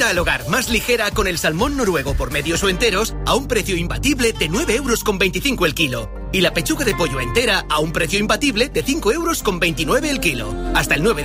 Oferta al hogar más ligera con el salmón noruego por medios o enteros a un precio imbatible de 9,25 € el kilo. Y la pechuga de pollo entera a un precio imbatible de 5,29 € el kilo. Hasta el 9 de